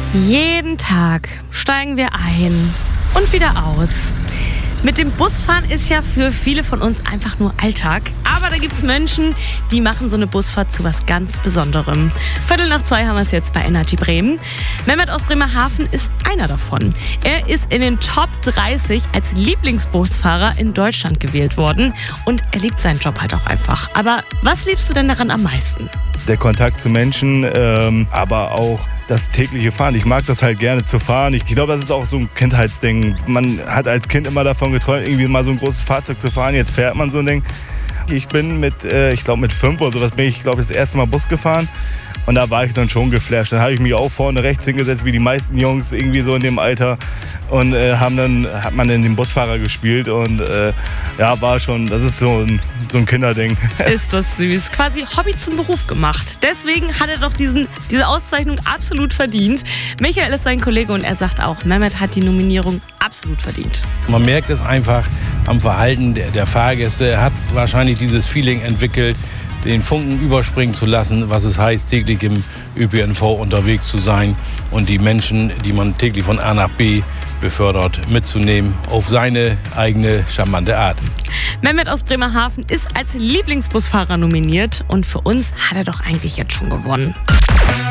Jeden Tag steigen wir ein und wieder aus. Mit dem Busfahren ist ja für viele von uns einfach nur Alltag. Aber da gibt's Menschen, die machen so eine Busfahrt zu was ganz Besonderem. 2:15 haben wir es jetzt bei Energy Bremen. Mehmet aus Bremerhaven ist einer davon. Er ist in den Top 30 als Lieblingsbusfahrer in Deutschland gewählt worden. Und er liebt seinen Job halt auch einfach. Aber was liebst du denn daran am meisten? Der Kontakt zu Menschen, aber auch das tägliche Fahren. Ich mag das halt gerne zu fahren. Ich glaube, das ist auch so ein Kindheitsding. Man hat als Kind immer davon geträumt, irgendwie mal so ein großes Fahrzeug zu fahren. Jetzt fährt man so ein Ding. Ich bin mit 5 oder sowas das erste Mal Bus gefahren. Und da war ich dann schon geflasht. Dann habe ich mich auch vorne rechts hingesetzt, wie die meisten Jungs irgendwie so in dem Alter. Und hat man in den Busfahrer gespielt. Und war schon, das ist so ein Kinderding. Ist das süß. Quasi Hobby zum Beruf gemacht. Deswegen hat er doch diese Auszeichnung absolut verdient. Michael ist sein Kollege und er sagt auch, Mehmet hat die Nominierung absolut verdient. Man merkt es einfach am Verhalten der Fahrgäste. Er hat wahrscheinlich dieses Feeling entwickelt, den Funken überspringen zu lassen, was es heißt, täglich im ÖPNV unterwegs zu sein und die Menschen, die man täglich von A nach B befördert, mitzunehmen auf seine eigene charmante Art. Mehmet aus Bremerhaven ist als Lieblingsbusfahrer nominiert und für uns hat er doch eigentlich jetzt schon gewonnen.